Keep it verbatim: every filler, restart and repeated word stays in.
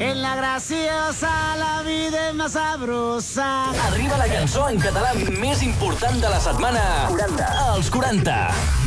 En la graciosa la vida és més sabrosa. Arriba la cançó en català més important de la setmana. quaranta. Els quaranta.